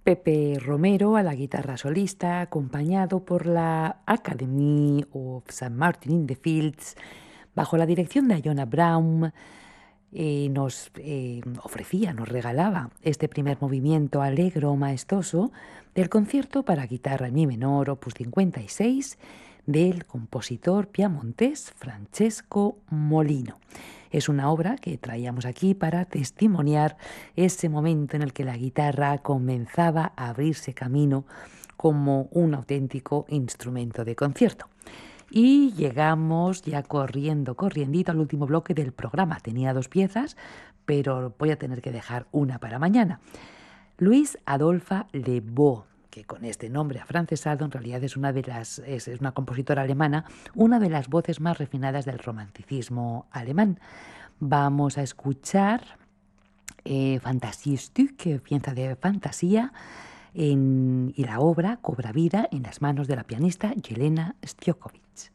Pepe Romero a la guitarra solista, acompañado por la Academy of St. Martin in the Fields, bajo la dirección de Iona Brown. Nos ofrecía, nos regalaba este primer movimiento alegro, maestoso del concierto para guitarra en mi menor, opus 56, del compositor piamontés Francesco Molino. Es una obra que traíamos aquí para testimoniar ese momento en el que la guitarra comenzaba a abrirse camino como un auténtico instrumento de concierto. Y llegamos ya corriendito al último bloque del programa. Tenía 2 piezas, pero voy a tener que dejar una para mañana. Luis Adolphe Le Beau, que con este nombre afrancesado en realidad es una compositora alemana, una de las voces más refinadas del romanticismo alemán. Vamos a escuchar Fantasiestück, pieza de fantasía, y la obra cobra vida en las manos de la pianista Jelena Stjokovic.